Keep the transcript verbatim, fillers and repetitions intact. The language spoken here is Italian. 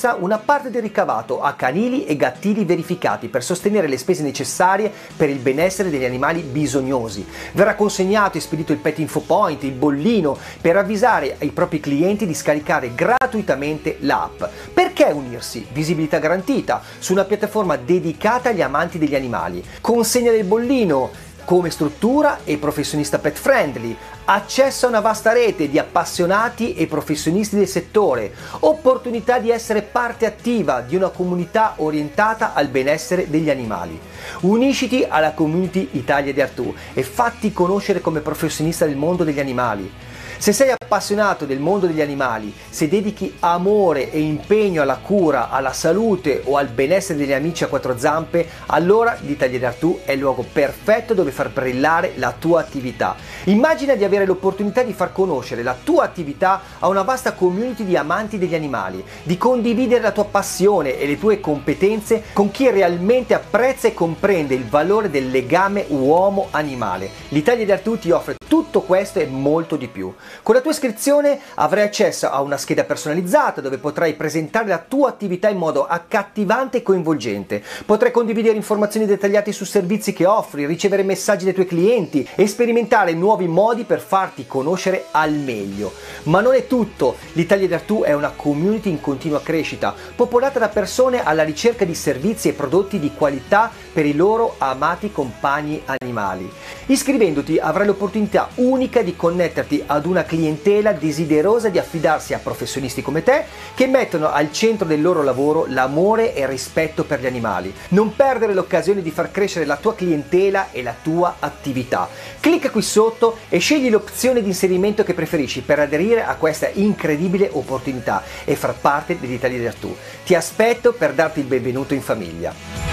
indirizzerà una parte del ricavato a canili e gattili verificati per sostenere le spese necessarie per il benessere degli animali bisognosi. Verrà consegnato e spedito il Pet Info Point, il bollino, per avvisare ai propri clienti di scaricare gratuitamente l'app. Perché unirsi? Visibilità garantita su una piattaforma dedicata agli amanti degli animali. Consegna del bollino come struttura e professionista pet friendly, accesso a una vasta rete di appassionati e professionisti del settore, opportunità di essere parte attiva di una comunità orientata al benessere degli animali. Unisciti alla community Italia di Artù e fatti conoscere come professionista del mondo degli animali. Se sei appassionato del mondo degli animali, se dedichi amore e impegno alla cura, alla salute o al benessere degli amici a quattro zampe, allora l'Italia di Artù è il luogo perfetto dove far brillare la tua attività. Immagina di avere l'opportunità di far conoscere la tua attività a una vasta community di amanti degli animali, di condividere la tua passione e le tue competenze con chi realmente apprezza e comprende il valore del legame uomo-animale. L'Italia di Artù ti offre tutto questo e molto di più. Con la tua iscrizione avrai accesso a una scheda personalizzata dove potrai presentare la tua attività in modo accattivante e coinvolgente. Potrai condividere informazioni dettagliate su servizi che offri, ricevere messaggi dai tuoi clienti e sperimentare nuovi modi per farti conoscere al meglio. Ma non è tutto. L'Italia di Artù è una community in continua crescita, popolata da persone alla ricerca di servizi e prodotti di qualità per i loro amati compagni animali. Iscrivendoti avrai l'opportunità unica di connetterti ad una clientela desiderosa di affidarsi a professionisti come te che mettono al centro del loro lavoro l'amore e il rispetto per gli animali. Non perdere l'occasione di far crescere la tua clientela e la tua attività. Clicca qui sotto e scegli l'opzione di inserimento che preferisci per aderire a questa incredibile opportunità e far parte dell'Italia di Artù. Ti aspetto per darti il benvenuto in famiglia.